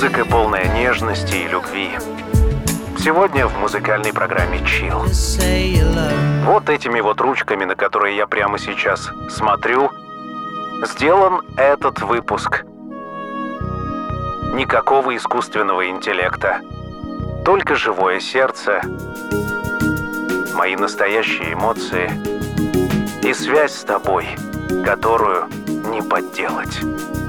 Музыка, полная нежности и любви. Сегодня в музыкальной программе Chill. Вот этими вот ручками, на которые я прямо сейчас смотрю, сделан этот выпуск. Никакого искусственного интеллекта, только живое сердце, мои настоящие эмоции и связь с тобой, которую не подделать.